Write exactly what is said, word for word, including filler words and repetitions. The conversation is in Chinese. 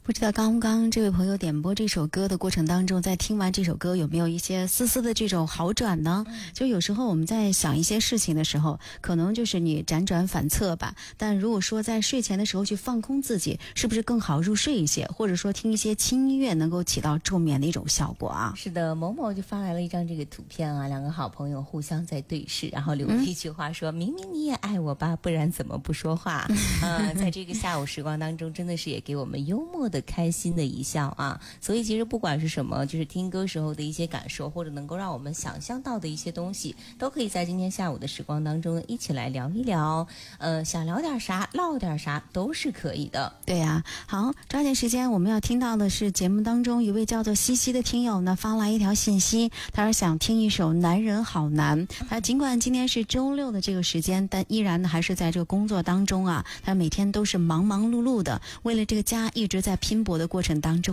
不知道刚刚这位朋友点播这首歌的过程当中，在听完这首歌有没有一些丝丝的这种好转呢？嗯、就有时候我们在想一些事情的时候，可能就是你辗转反侧吧。但如果说在睡前的时候去放空自己，是不是更好入睡一些？或者说听一些轻音乐能够起到助眠的一种效果啊？ 是的，某某就发来了一张这个图片啊，两个好朋友互相在对视，然后留了一句话说：“嗯、明明你也爱我吧，不然怎么不说话？”呃，在这个下午时光当中，真的是也给我们幽默的、开心的一笑啊。所以其实不管是什么，就是听歌时候的一些感受，或者能够让我们想象到的一些东西，都可以在今天下午的时光当中一起来聊一聊。呃，想聊点啥，唠点啥，都是可以的。 对呀、啊，好，抓紧时间，我们要听到的是节目当中一位叫做西西的听友呢发来一条信息，他说想听一首《男人好难》。他尽管今天是周六的这个时间，但依然呢还是在这个工作当中啊，他每天都是忙忙碌碌的，为了这个家一直在拼搏的过程当中。